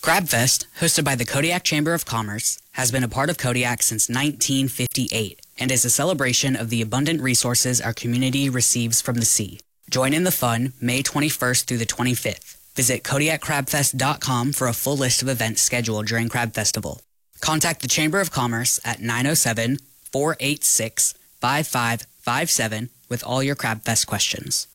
CrabFest, hosted by the Kodiak Chamber of Commerce, has been a part of Kodiak since 1958 and is a celebration of the abundant resources our community receives from the sea. Join in the fun May 21st through the 25th. Visit KodiakCrabFest.com for a full list of events scheduled during Crab Festival. Contact the Chamber of Commerce at 907-486-5557 with all your CrabFest questions.